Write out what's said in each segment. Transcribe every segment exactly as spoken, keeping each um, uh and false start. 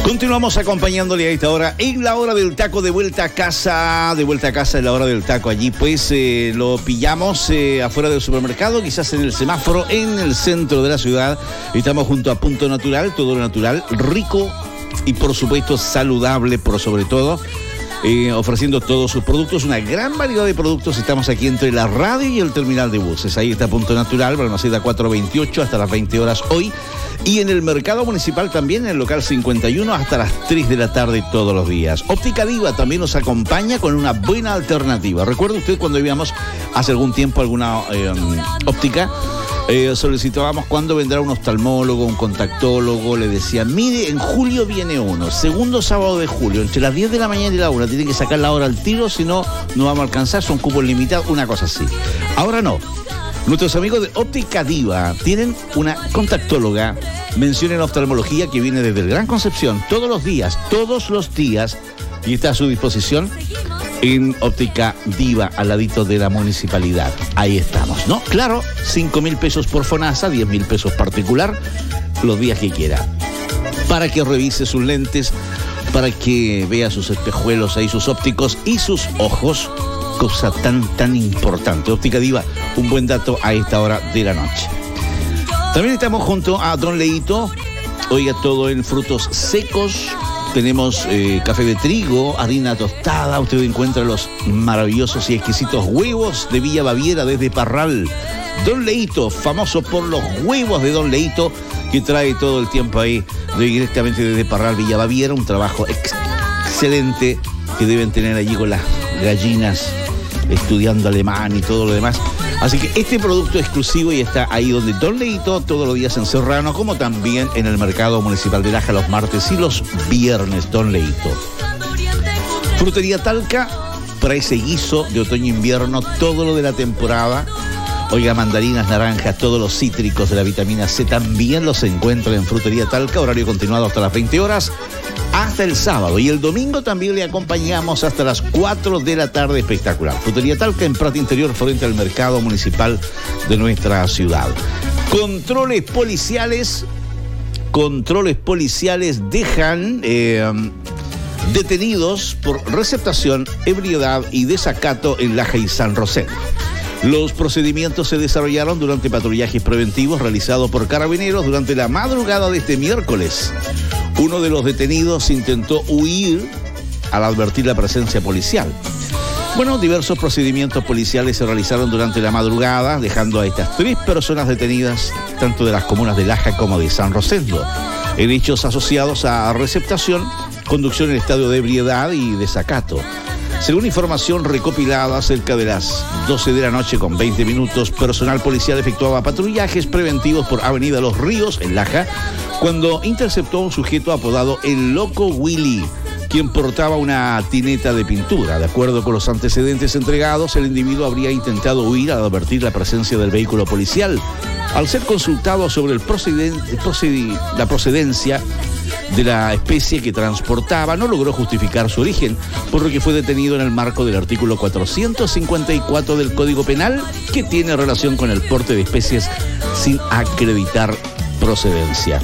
Continuamos acompañándole a esta hora, en la hora del taco, de vuelta a casa, de vuelta a casa en la hora del taco. Allí pues eh, lo pillamos eh, afuera del supermercado, quizás en el semáforo, en el centro de la ciudad. Estamos junto a Punto Natural, todo lo natural, rico y por supuesto saludable por sobre todo. Eh, ofreciendo todos sus productos, una gran variedad de productos. Estamos aquí entre la radio y el terminal de buses. Ahí está Punto Natural, Balmaceda cuatro veintiocho hasta las veinte horas hoy. Y en el mercado municipal también, en el local cincuenta y uno hasta las tres de la tarde todos los días. Óptica Diva también nos acompaña con una buena alternativa. ¿Recuerda usted cuando íbamos hace algún tiempo alguna eh, óptica? Eh, solicitábamos cuándo vendrá un oftalmólogo, un contactólogo. Le decían, mire, en julio viene uno, segundo sábado de julio, entre las diez de la mañana y la una, tienen que sacar la hora al tiro, si no, no vamos a alcanzar, son cupos limitados, una cosa así. Ahora no. Nuestros amigos de Óptica Diva tienen una contactóloga, mencionen oftalmología, que viene desde el Gran Concepción todos los días, todos los días, y está a su disposición en Óptica Diva, al ladito de la municipalidad. Ahí estamos, ¿no? Claro, cinco mil pesos por FONASA, diez mil pesos particular, los días que quiera. Para que revise sus lentes, para que vea sus espejuelos ahí, sus ópticos y sus ojos, cosa tan, tan importante. Óptica Diva, un buen dato a esta hora de la noche. También estamos junto a Don Leito, oiga, todo en frutos secos. Tenemos eh, café de trigo, harina tostada. Usted encuentra los maravillosos y exquisitos huevos de Villa Baviera desde Parral. Don Leito, famoso por los huevos de Don Leito, que trae todo el tiempo ahí directamente desde Parral, Villa Baviera. Un trabajo ex- excelente que deben tener allí con las gallinas, estudiando alemán y todo lo demás. Así que este producto exclusivo y está ahí donde Don Leito, todos los días en Serrano, como también en el mercado municipal de Laja los martes y los viernes. Don Leito. Frutería Talca, para ese guiso de otoño-invierno, todo lo de la temporada. Oiga, mandarinas, naranjas, todos los cítricos de la vitamina C también los encuentran en Frutería Talca, horario continuado hasta las veinte horas, hasta el sábado. Y el domingo también le acompañamos hasta las cuatro de la tarde, espectacular. Frutería Talca en Prat Interior, frente al mercado municipal de nuestra ciudad. Controles policiales, controles policiales dejan eh, detenidos por receptación, ebriedad y desacato en Laja y San Rosendo. Los procedimientos se desarrollaron durante patrullajes preventivos realizados por carabineros durante la madrugada de este miércoles. Uno de los detenidos intentó huir al advertir la presencia policial. Bueno, diversos procedimientos policiales se realizaron durante la madrugada, dejando a estas tres personas detenidas, tanto de las comunas de Laja como de San Rosendo, en hechos asociados a receptación, conducción en estado de ebriedad y desacato. Según información recopilada, cerca de las doce de la noche con veinte minutos, personal policial efectuaba patrullajes preventivos por Avenida Los Ríos, en Laja, cuando interceptó a un sujeto apodado El Loco Willy, quien portaba una tineta de pintura. De acuerdo con los antecedentes entregados, el individuo habría intentado huir al advertir la presencia del vehículo policial. Al ser consultado sobre el proceden- procedi- la procedencia de la especie que transportaba, no logró justificar su origen, por lo que fue detenido en el marco del artículo cuatrocientos cincuenta y cuatro del Código Penal, que tiene relación con el porte de especies sin acreditar procedencia.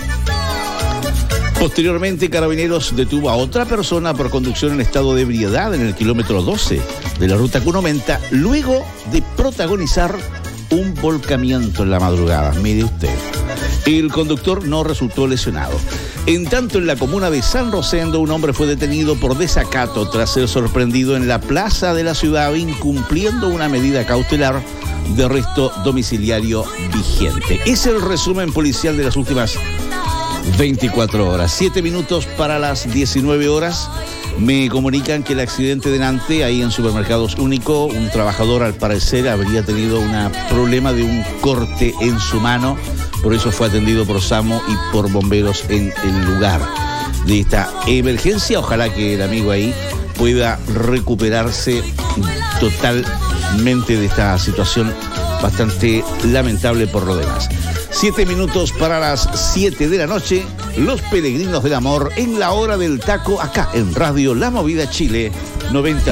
Posteriormente, Carabineros detuvo a otra persona por conducción en estado de ebriedad en el kilómetro doce de la ruta Cunumenta, luego de protagonizar un volcamiento en la madrugada. Mire usted. El conductor no resultó lesionado. En tanto, en la comuna de San Rosendo, un hombre fue detenido por desacato tras ser sorprendido en la plaza de la ciudad incumpliendo una medida cautelar de arresto domiciliario vigente. Es el resumen policial de las últimas veinticuatro horas. Siete minutos para las diecinueve horas. Me comunican que el accidente de Nante, ahí en Supermercados Único, un trabajador al parecer habría tenido un problema de un corte en su mano. Por eso fue atendido por SAMO y por bomberos en el lugar de esta emergencia. Ojalá que el amigo ahí pueda recuperarse totalmente de esta situación bastante lamentable por lo demás. Siete minutos para las siete de la noche. Los Peregrinos del Amor en la hora del taco, acá en Radio La Movida Chile noventa